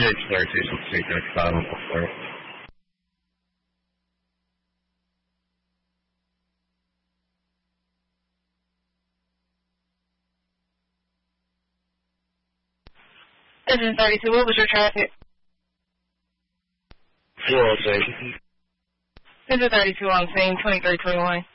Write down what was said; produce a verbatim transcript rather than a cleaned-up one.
It's thirty-two sixty-six next time. Engine thirty-two, what was your traffic? four oh six. Engine thirty-two on scene, twenty-three twenty-one.